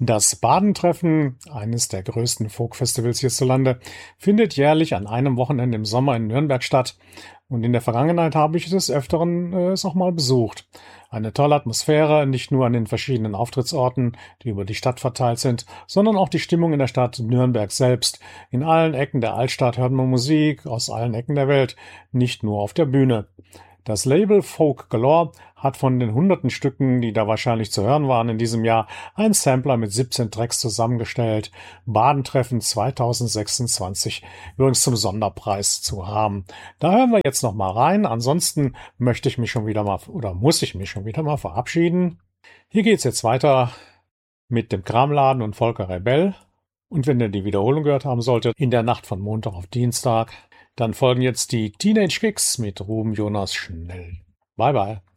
Das Badentreffen, eines der größten Folkfestivals hierzulande, findet jährlich an einem Wochenende im Sommer in Nürnberg statt. Und in der Vergangenheit habe ich des Öfteren es auch mal besucht. Eine tolle Atmosphäre, nicht nur an den verschiedenen Auftrittsorten, die über die Stadt verteilt sind, sondern auch die Stimmung in der Stadt Nürnberg selbst. In allen Ecken der Altstadt hört man Musik aus allen Ecken der Welt, nicht nur auf der Bühne. Das Label Folk Galore hat von den hunderten Stücken, die da wahrscheinlich zu hören waren in diesem Jahr, einen Sampler mit 17 Tracks zusammengestellt. Badentreffen 2026 übrigens zum Sonderpreis zu haben. Da hören wir jetzt noch mal rein. Ansonsten möchte ich mich schon wieder mal oder muss ich mich schon wieder mal verabschieden. Hier geht's jetzt weiter mit dem Kramladen und Volker Rebell. Und wenn ihr die Wiederholung gehört haben solltet, in der Nacht von Montag auf Dienstag, dann folgen jetzt die Teenage Kicks mit Ruben Jonas Schnell. Bye bye.